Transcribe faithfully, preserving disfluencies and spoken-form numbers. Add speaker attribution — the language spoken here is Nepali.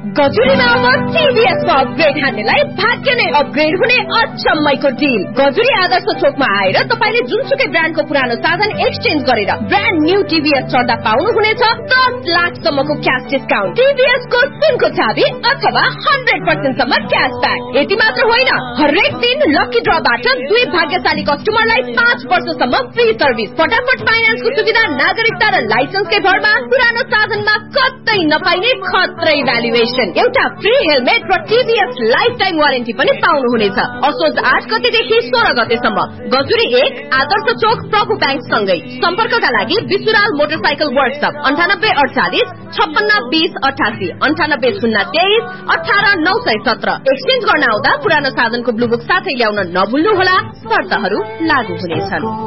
Speaker 1: गजुरीमा अब टिभीएस को अपग्रेड हान्नेलाई भाग्य नै अपग्रेड हुने अचम्मैको डिल। गजुरी आदर्श चोकमा आएर तपाईले जुनसुकै ब्रान्डको पुरानो साधन एक्सचेन्ज गरेर ब्रान्ड न्यू टिभीएस चढ्दा पाउनुहुनेछ दस लाख सम्मको क्याश डिस्काउन्ट, टिभीएस को सुनको चाबी अथवा हन्ड्रेड पर्सेन्ट सम्म क्यासब्याक। यति मात्र होइन, हरेक दिन लकी ड्रबाट दुई भाग्यशाली कस्टमरलाई पाँच वर्षसम्म फ्री सर्भिस, फटाफट फाइनान्सको सुविधा, नागरिकता र लाइसेन्सकै भरमा पुरानो साधनमा कतै नपाइने खत्रै भ्यालुएसन, एउटा फ्री हेलमेट र टिभीएस लाइफ टाइम वारेन्टी पनि पाउनुहुनेछ। असोज आठ गतेदेखि सोह्र गतेसम्म गजुरी एक आदर्श चोक प्रभु ब्याङ्क सँगै। सम्पर्कका लागि विशुराल मोटरसाइकल वर्कशप अन्ठानब्बे अडचालिस छप्पन्न बीस अठासी अन्ठानब्बे शून्य तेइस अठार नौ सय सत्र। एक्सचेन्ज गर्न आउँदा पुरानो साधनको ब्लुबुक साथै ल्याउन नभुल्नुहोला, शर्तहरू लागू हुनेछन्।